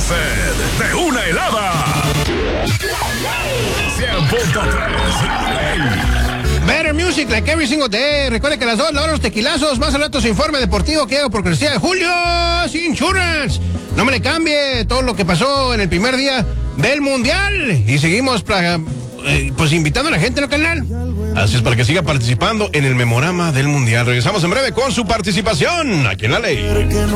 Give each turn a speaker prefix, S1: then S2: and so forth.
S1: sed de una helada. 100.3 La Ley.
S2: Better Music, like every single day. Recuerde que a las 2, la hora de los tequilazos. Más al rato su informe deportivo que hago por cortesía de Julio Insurance. No me le cambie todo lo que pasó en el primer día del Mundial. Y seguimos pues invitando a la gente en el canal. Así es, para que siga participando en el memorama del Mundial. Regresamos en breve con su participación aquí en La Ley.